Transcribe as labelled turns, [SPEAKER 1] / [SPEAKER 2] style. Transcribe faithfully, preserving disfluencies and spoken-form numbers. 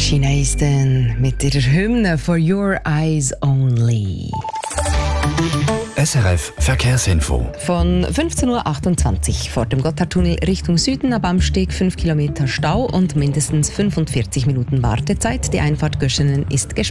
[SPEAKER 1] Sheena Easton mit ihrer Hymne For Your Eyes Only.
[SPEAKER 2] S R F Verkehrsinfo.
[SPEAKER 1] Von fünfzehn Uhr achtundzwanzig vor dem Gotthardtunnel Richtung Süden ab Amsteg fünf Kilometer Stau und mindestens fünfundvierzig Minuten Wartezeit. Die Einfahrt Göschenen ist gesperrt.